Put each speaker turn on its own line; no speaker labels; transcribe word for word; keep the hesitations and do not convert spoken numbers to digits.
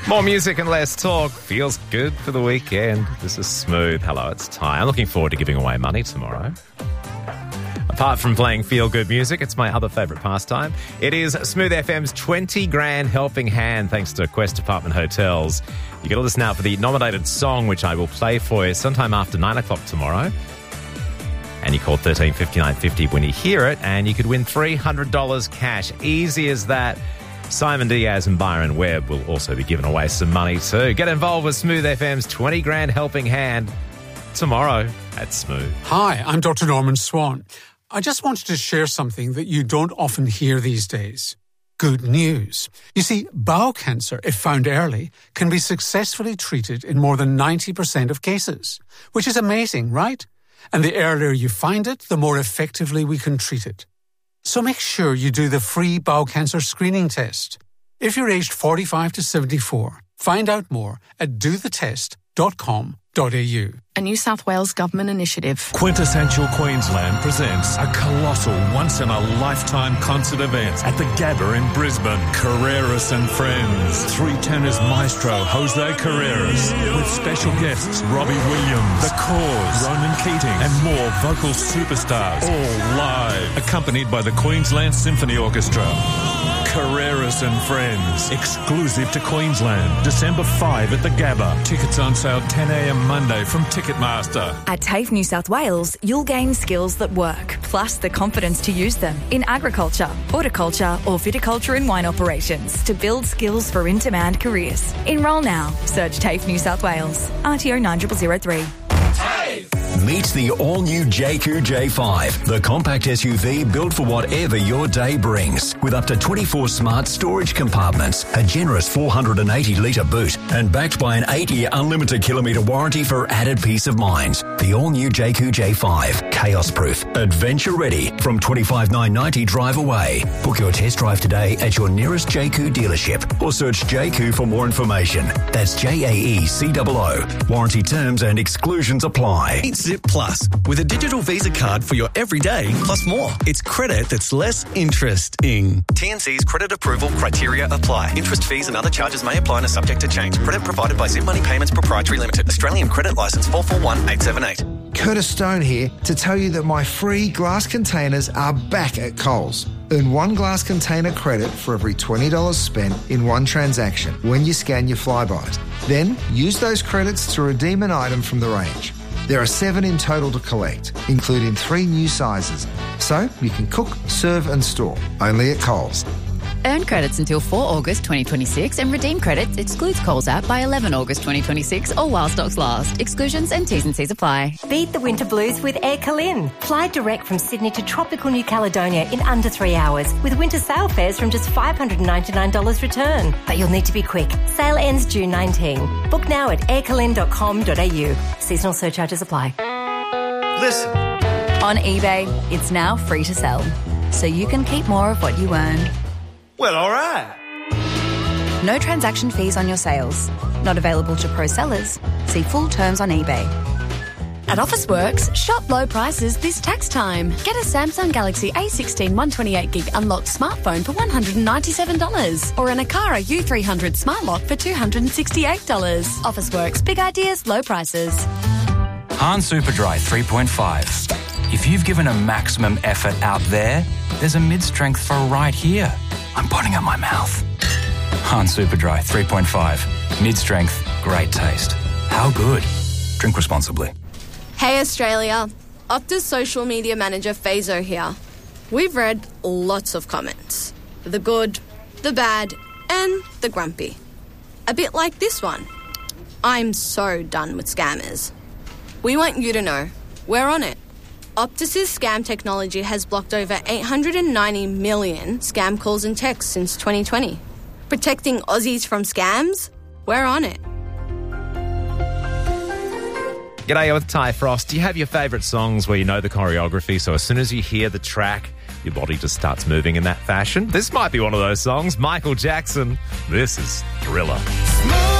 More music and less talk. Feels good for the weekend. This is Smooth. Hello, it's Ty. I'm looking forward to giving away money tomorrow. Apart from playing feel-good music, it's my other favourite pastime. It is Smooth F M's twenty grand helping hand thanks to Quest Apartment Hotels. You can listen out for the nominated song, which I will play for you sometime after nine o'clock tomorrow. And you call thirteen fifty-nine fifty when you hear it, and you could win three hundred dollars cash. Easy as that. Simon Diaz and Byron Webb will also be giving away some money too. Get involved with Smooth F M's twenty grand helping hand tomorrow at Smooth.
Hi, I'm Doctor Norman Swan. I just wanted to share something that you don't often hear these days. Good news. You see, bowel cancer, if found early, can be successfully treated in more than ninety percent of cases, which is amazing, right? And the earlier you find it, the more effectively we can treat it. So make sure you do the free bowel cancer screening test. If you're aged forty-five to seventy-four, find out more at do the test dot com dot a u.
A New South Wales government initiative.
Quintessential Queensland presents a colossal once-in-a-lifetime concert event at the Gabba in Brisbane. Carreras and Friends. Three tenors maestro Jose Carreras with special guests Robbie Williams, The Cause, Ronan Keating and more vocal superstars, all live. Accompanied by the Queensland Symphony Orchestra. Carreras and Friends. Exclusive to Queensland. December fifth at the Gabba. Tickets on sale ten a.m. Monday from Ticketmaster.
At TAFE New South Wales, you'll gain skills that work, plus the confidence to use them in agriculture, horticulture or viticulture and wine operations to build skills for in-demand careers. Enrol now. Search TAFE New South Wales. R T O nine zero zero three.
Meet the all-new J Q J five, the compact S U V built for whatever your day brings. With up to twenty-four smart storage compartments, a generous four hundred eighty litre boot, and backed by an eight-year unlimited kilometre warranty for added peace of mind. The all-new J Q J five, chaos-proof, adventure-ready, from twenty-five thousand nine hundred ninety dollars drive away. Book your test drive today at your nearest J Q dealership or search J Q for more information. That's J A E C O O. Warranty terms and exclusions apply.
Zip Plus, with a digital Visa card for your everyday plus more. It's credit that's less interesting. T N C's credit approval criteria apply. Interest fees and other charges may apply and are subject to change. Credit provided by Zip Money Payments Proprietary Limited. Australian Credit Licence four four one eight seven eight.
Curtis Stone here to tell you that my free glass containers are back at Coles. Earn one glass container credit for every twenty dollars spent in one transaction when you scan your Flybys. Then use those credits to redeem an item from the range. There are seven in total to collect, including three new sizes. So you can cook, serve and store. Only at Coles.
Earn credits until four August twenty twenty-six and redeem credits excludes Coles app by eleven August twenty twenty-six or while stocks last. Exclusions and T's and C's apply.
Beat the winter blues with Air Calin. Fly direct from Sydney to tropical New Caledonia in under three hours with winter sale fares from just five hundred ninety-nine dollars return. But you'll need to be quick. Sale ends June nineteenth. Book now at air calin dot com dot a u. Seasonal surcharges apply.
Listen.
On eBay, it's now free to sell, so you can keep more of what you earn.
Well, all right.
No transaction fees on your sales. Not available to pro sellers. See full terms on eBay.
At Officeworks, shop low prices this tax time. Get a Samsung Galaxy A sixteen one twenty-eight gig unlocked smartphone for one hundred ninety-seven dollars or an Akara U three hundred smart lock for two hundred sixty-eight dollars. Officeworks, big ideas, low prices.
Han Superdry three point five. If you've given a maximum effort out there, there's a mid-strength for right here. I'm putting at my mouth. Han Superdry three point five. Mid-strength, great taste. How good? Drink responsibly.
Hey Australia, Optus social media manager Fazo here. We've read lots of comments. The good, the bad, and the grumpy. A bit like this one. I'm so done with scammers. We want you to know, we're on it. Optus's scam technology has blocked over eight hundred ninety million scam calls and texts since twenty twenty. Protecting Aussies from scams? We're on it.
G'day, with Ty Frost. Do you have your favourite songs where you know the choreography, so as soon as you hear the track, your body just starts moving in that fashion? This might be one of those songs. Michael Jackson. This is Thriller.